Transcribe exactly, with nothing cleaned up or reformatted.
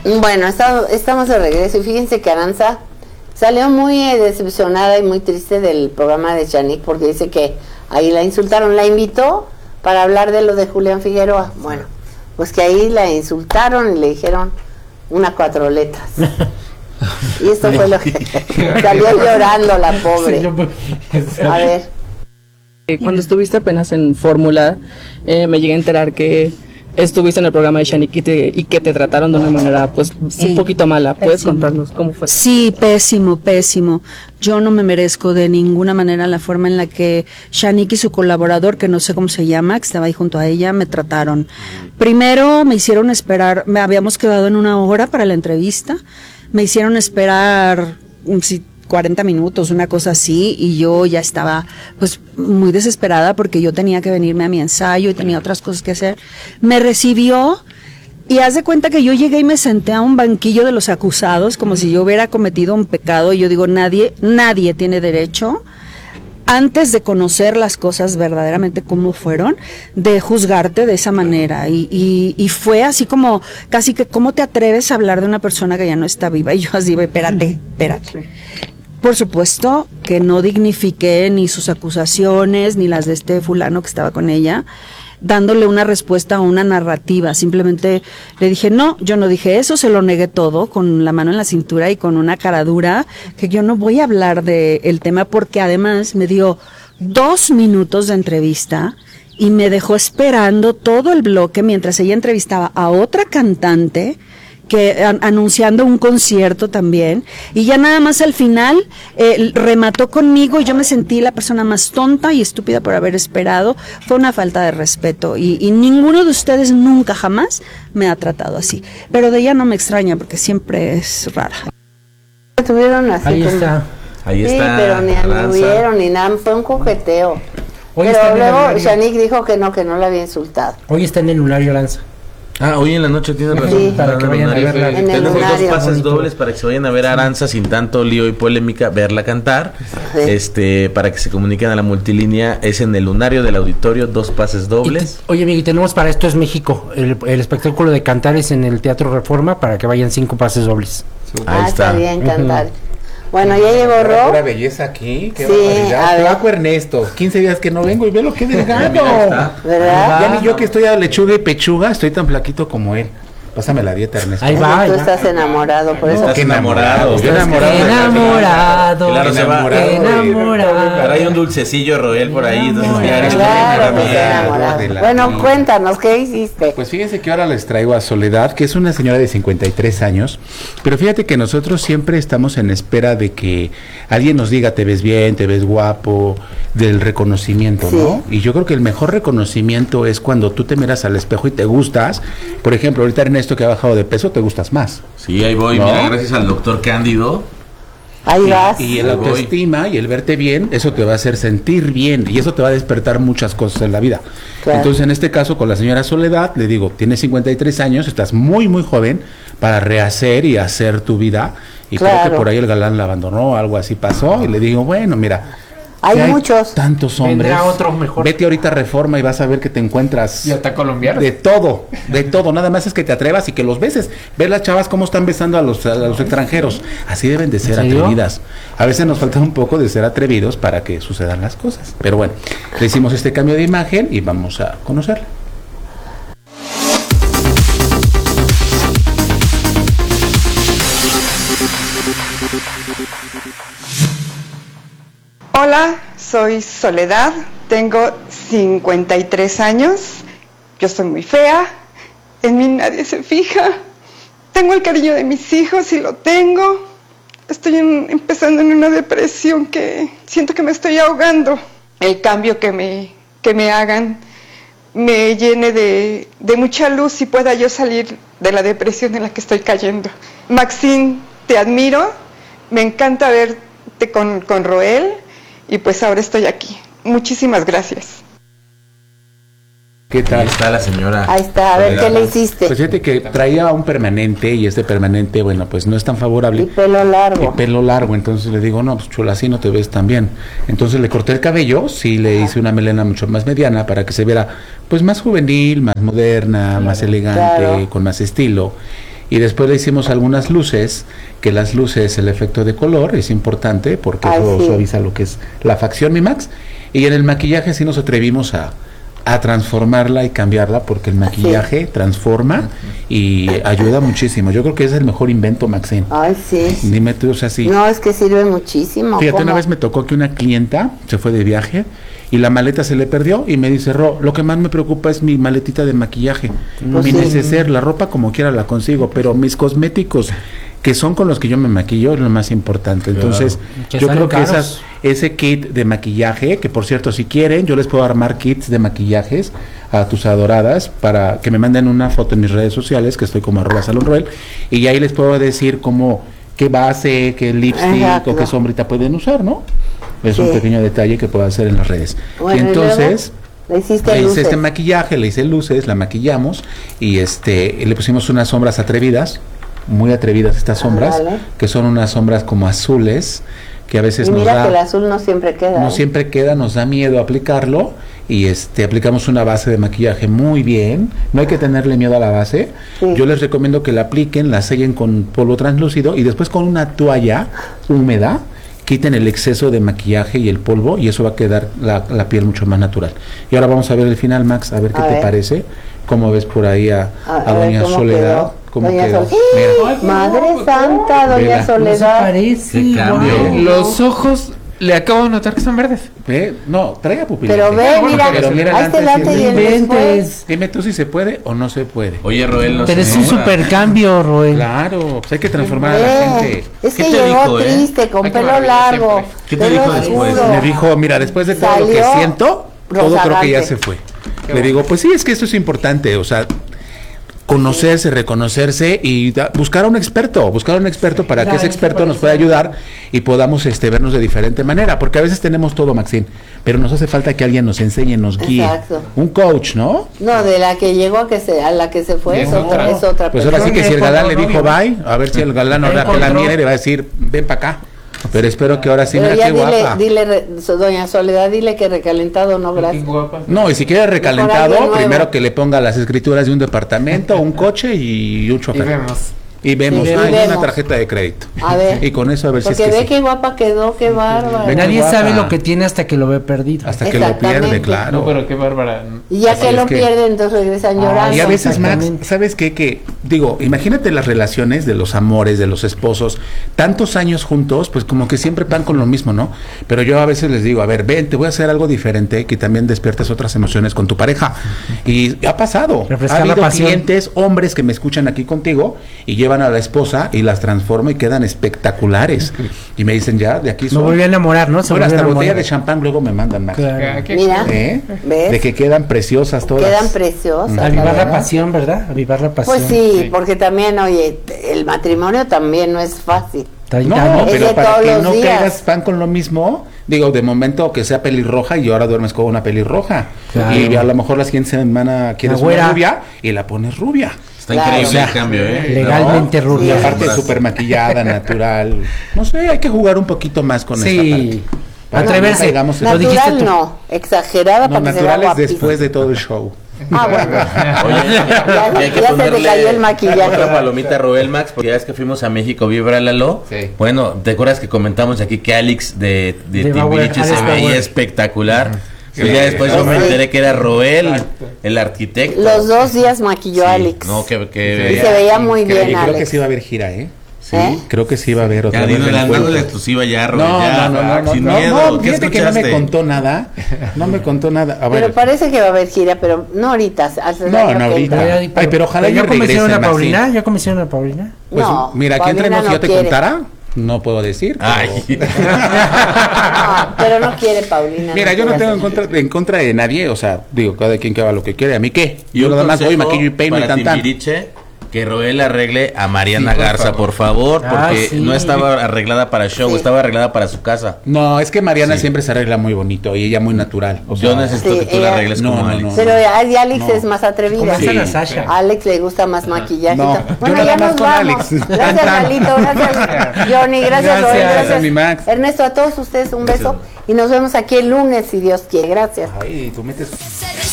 Bueno, está, estamos de regreso y fíjense que Arantxa salió muy eh, decepcionada y muy triste del programa de Chanik porque dice que ahí la insultaron, la invitó para hablar de lo de Julián Figueroa. Bueno, pues que ahí la insultaron y le dijeron una cuatro letras. Y esto fue lo que salió llorando la pobre. A ver. Cuando estuviste apenas en Fórmula, eh, me llegué a enterar que estuviste en el programa de Chanik y, te, y que te trataron de una manera pues sí, un poquito mala. ¿Puedes pésimo. contarnos cómo fue? Sí, pésimo, pésimo. Yo no me merezco de ninguna manera la forma en la que Chanik y su colaborador, que no sé cómo se llama, que estaba ahí junto a ella, me trataron. Primero me hicieron esperar, me habíamos quedado en una hora para la entrevista, me hicieron esperar un si, cuarenta minutos, una cosa así, y yo ya estaba pues muy desesperada porque yo tenía que venirme a mi ensayo y tenía otras cosas que hacer. Me recibió y haz de cuenta que yo llegué y me senté a un banquillo de los acusados como si yo hubiera cometido un pecado, y yo digo, nadie, nadie tiene derecho, antes de conocer las cosas verdaderamente como fueron, de juzgarte de esa manera. Y, y, y fue así como, casi que, ¿cómo te atreves a hablar de una persona que ya no está viva? Y yo así, espérate, espérate. Por supuesto que no dignifiqué ni sus acusaciones, ni las de este fulano que estaba con ella, dándole una respuesta a una narrativa. Simplemente le dije, no, yo no dije eso, se lo negué todo, con la mano en la cintura y con una cara dura, que yo no voy a hablar del tema, porque además me dio dos minutos de entrevista y me dejó esperando todo el bloque mientras ella entrevistaba a otra cantante, que an, anunciando un concierto también, y ya nada más al final eh, remató conmigo y yo me sentí la persona más tonta y estúpida por haber esperado. Fue una falta de respeto y, y ninguno de ustedes nunca jamás me ha tratado así, pero de ella no me extraña porque siempre es rara. Estuvieron así ahí como... está ahí sí, está pero ni anduvieron ni nada, fue un coqueteo. Hoy pero luego Chanik dijo que no, que no la había insultado. Hoy está en el lunario Arantxa. Ah, hoy en la noche tienen razón. Sí. Para que vayan a verla. En el Tenemos lunario. dos pases dobles para que se vayan a ver a Arantxa sin tanto lío y polémica, verla cantar. Sí. Este, para que se comuniquen a la multilínea, es en el lunario del auditorio, dos pases dobles. Te, oye, amigo, y tenemos para Esto es México, el, el espectáculo de Cantar es en el Teatro Reforma, para que vayan cinco pases dobles. Ah, Ahí está. está bien, Cantar. Uh-huh. Bueno, ya llegó Ro. Pura belleza aquí, qué sí, barbaridad. Flaco Ernesto, quince días que no vengo y ve lo que delgado. ¿Verdad? Ya ni yo que estoy a lechuga y pechuga, estoy tan flaquito como él. Pásame la dieta, Ernesto. Ahí va. Tú estás enamorado, por eso. Estás enamorado. Yo enamorado. Enamorado. Claro, se va. Enamorado. Ahora hay un dulcecillo Roel por ahí. Entonces, Claro, claro, pues enamorado. Bueno, cuéntanos, ¿qué hiciste? Pues fíjense que ahora les traigo a Soledad, que es una señora de cincuenta y tres años, pero fíjate que nosotros siempre estamos en espera de que alguien nos diga, te ves bien, te ves guapo, del reconocimiento, sí. ¿no? Y yo creo que el mejor reconocimiento es cuando tú te miras al espejo y te gustas. Por ejemplo, ahorita Ernesto, que ha bajado de peso, te gustas más. Sí, ahí voy, ¿no? Mira, gracias al doctor Cándido. Ahí vas. Y, y el autoestima y el verte bien, eso te va a hacer sentir bien y eso te va a despertar muchas cosas en la vida. Claro. Entonces, en este caso, con la señora Soledad, le digo, tienes cincuenta y tres años, estás muy, muy joven para rehacer y hacer tu vida. Y claro. creo que por ahí el galán la abandonó, algo así pasó, y le digo, bueno, mira... Hay, hay muchos. Tantos hombres. Vendrá otro mejor. Vete ahorita a Reforma y vas a ver que te encuentras. Y hasta colombianos. De todo, de todo. Nada más es que te atrevas y que los beses. Ver las chavas cómo están besando a los, a los extranjeros. Así deben de ser atrevidas. A veces nos falta un poco de ser atrevidos para que sucedan las cosas. Pero bueno, le hicimos este cambio de imagen y vamos a conocerla. Hola, soy Soledad, tengo cincuenta y tres años, yo soy muy fea, en mí nadie se fija, tengo el cariño de mis hijos y lo tengo, estoy en, empezando en una depresión que siento que me estoy ahogando. El cambio que me, que me hagan me llene de, de mucha luz y pueda yo salir de la depresión en la que estoy cayendo. Maxine, te admiro, me encanta verte con, con Roel. Y pues ahora estoy aquí. Muchísimas gracias. ¿Qué tal? Ahí está la señora. Ahí está, a ver, ¿qué le hiciste? Pues fíjate que traía un permanente y este permanente, bueno, pues no es tan favorable. Y pelo largo. Y pelo largo, entonces le digo, no, pues chula, así no te ves tan bien. Entonces le corté el cabello, sí le Ajá. hice una melena mucho más mediana para que se viera pues más juvenil, más moderna, claro, más elegante, claro. con más estilo. Y después le hicimos algunas luces, que las luces, el efecto de color es importante porque Ay, eso sí. suaviza lo que es la facción, mi Max. Y en el maquillaje sí nos atrevimos a, a transformarla y cambiarla porque el maquillaje transforma y ayuda muchísimo. Yo creo que es el mejor invento, Maxine. Ay, sí. Dime tú, o sea, sí. No, es que sirve muchísimo. Fíjate, ¿cómo? una vez me tocó que una clienta se fue de viaje y la maleta se le perdió y me dice, Ro, lo que más me preocupa es mi maletita de maquillaje, Pues mi sí. neceser, la ropa como quiera la consigo, pero mis cosméticos, que son con los que yo me maquillo, es lo más importante. Entonces, Que yo salen creo que caros. esas, ese kit de maquillaje, que por cierto, si quieren, yo les puedo armar kits de maquillajes a tus adoradas para que me manden una foto en mis redes sociales, que estoy como arroba Salón Roel, y ahí les puedo decir cómo, qué base, qué lipstick Exacto. o qué sombrita pueden usar, ¿no? Es Sí. un pequeño detalle que puedo hacer en las redes. Bueno, y ¿y entonces luego? Le hiciste le hice luces. este maquillaje, le hice luces, la maquillamos y este y le pusimos unas sombras atrevidas, muy atrevidas estas sombras, Vale. que son unas sombras como azules, que a veces Y nos mira da que el azul no siempre queda. no ¿eh? siempre queda, nos da miedo aplicarlo y este aplicamos una base de maquillaje muy bien, no hay que tenerle miedo a la base. Sí. Yo les recomiendo que la apliquen, la sellen con polvo translúcido y después con una toalla húmeda quiten el exceso de maquillaje y el polvo y eso va a quedar la, la piel mucho más natural. Y ahora vamos a ver el final, Max, a ver qué A te ver. parece, cómo ves por ahí a, A- a a ver Doña cómo Soledad, quedó. cómo Doña quedó. Sol- Mira. Madre Santa, Doña Vela. No se Soledad. parece. Qué cambio. Wow. Los ojos, le acabo de notar que son verdes. ¿Ve? No, trae a pupila. Pero ve, Bueno, mira, pero mira el ahí está el antes y antes y el el después. después. Dime tú si se puede o no se puede. Oye, Roel, no Pero sé. es un super cambio, Roel. Claro, pues hay que transformar a la Ve, gente. es ¿Qué que te llegó dijo, eh? triste, con Hay que pelo maravilla largo. siempre. ¿Qué te pelo dijo después? oscuro. Me dijo, mira, después de todo lo que Salió siento, todo creo que ya rozagante. se fue. Le digo, pues sí, es que esto es importante, o sea, conocerse, reconocerse y da- buscar a un experto, buscar a un experto para que ese experto nos pueda ayudar y podamos este vernos de diferente manera, porque a veces tenemos todo, Maxine, pero nos hace falta que alguien nos enseñe, nos guíe. Exacto. Un coach, ¿no? No, de la que llegó a que se, a la que se fue es Llegó. otra, es otra Pues persona. ahora sí que si el galán le dijo novio. bye, a ver si el galán ahora que la mire le va a decir, ven para acá. Pero espero que ahora sí, Pero mira ya qué dile, guapa. dile, re- so- Doña Soledad, dile que recalentado no, Qué gracias. guapa. No, y si quiere alguien recalentado, nuevo. primero que le ponga las escrituras de un departamento, un coche y un Y chofer. vemos. Y vemos, Sí, ah, y vemos. una tarjeta de crédito. A ver. Y con eso a ver si es Porque que ve sí. qué guapa quedó, qué bárbara. Ve- Nadie guapa. sabe lo que tiene hasta que lo ve perdido. Hasta que lo Exactamente. pierde, claro. No, pero qué bárbara. Y ya Así que es lo que- pierden, entonces regresan llorando. Y a veces, Max, Exactamente. ¿sabes qué? Que, digo, imagínate las relaciones de los amores, de los esposos, tantos años juntos, pues como que siempre van con lo mismo, ¿no? Pero yo a veces les digo, a ver, ven, te voy a hacer algo diferente, que también despiertes otras emociones con tu pareja. Y ha pasado. Refrescar ha la habido pasión. clientes, hombres que me escuchan aquí contigo y llevan a la esposa y las transforma y quedan espectaculares. Y me dicen, ya, de aquí Me soy. volví a enamorar, ¿no? Se Bueno, volvió a hasta botella enamorar. de champán luego me mandan, Max. Claro. ¿Qué? Mira, ¿Eh? ¿ves? De que quedan preciosas todas. Quedan preciosas. Avivar la verdad. pasión, ¿verdad? Avivar la pasión. Pues sí, porque también, oye, el matrimonio también no es fácil. No, Taitano. Es pero de para todos que los no días. caigas pan con lo mismo, digo, de momento que sea pelirroja y ahora duermes con una pelirroja. Claro. Y a lo mejor la siguiente semana quieres La güera. una rubia y la pones rubia. Está Claro. increíble O sea, el cambio, ¿eh? legalmente ¿No? rubia. Y aparte Brazo. súper maquillada, natural. No sé, hay que jugar un poquito más con esta Sí. parte. Para que Atreverse. no caigamos en- Lo dijiste Natural tú. no, exagerada No, para que se vea naturales guapísima. después de todo el show. Ah, bueno. Oye, Ya- y hay que ya se te ponerle cayó el maquillaje. Otra palomita a Roel, Max, porque ya es que fuimos a México, víbralalo. Sí. Bueno, ¿te acuerdas que comentamos aquí que Alex de, de, De Bauer, Timbiriche se Alex veía Bauer. espectacular? Pues Sí. ya después yo me Sí. enteré que era Roel, el arquitecto. Los dos días maquilló Sí. a Alex. No, que, que Y veía- se veía muy Creo- bien, y creo que Alex. sí va a haber gira, ¿eh? Sí. ¿Eh? Creo que sí va a haber otra Ya, vez dinos, reencuentro. dando la exclusiva ya, Roel. No, ya, no, no, no, sin no, miedo. no, ¿Qué fíjate que no me escuchaste? contó nada, no me contó nada. A ver, Pero parece que va a haber gira, pero no ahorita. hasta el No, año no que ahorita. entra. Ay, Ay, pero ojalá ya ya convencieron regrese, a Paulina, Maxine. ya convencieron a Paulina. pues No, mira, aquí Paulina entre nos no yo te quiere. contara, no puedo decir. pero- Ay. No, pero no quiere Paulina. Mira, yo no quiere tengo en hacer. contra, en contra de nadie, o sea, digo, cada quien que haga lo que quiere, a mí qué. Y Yo un nada más voy, consejo maquillo y peino y para tan tan. Timbiriche, que Roel arregle a Mariana Sí, por Garza, favor. por favor, porque Ay, sí. no estaba arreglada para show, Sí. estaba arreglada para su casa. No, es que Mariana Sí. siempre se arregla muy bonito y ella muy natural. O sea, Yo necesito Sí, que tú ella- la arregles No, como no, Alex. no. Pero a y Alex No. es más atrevida. Convenzan Sí. a Sasha. A Alex le gusta más maquillaje. No, y todo. yo Bueno, nada ya más nos con vamos. Alex. Gracias, Tan, tan. Lalito. Gracias, Johnny. Gracias, Gracias, Roel. Gracias, mi Max. Ernesto. A todos ustedes un beso. Y nos vemos aquí el lunes, si Dios quiere. Gracias. Ay, tú metes... Se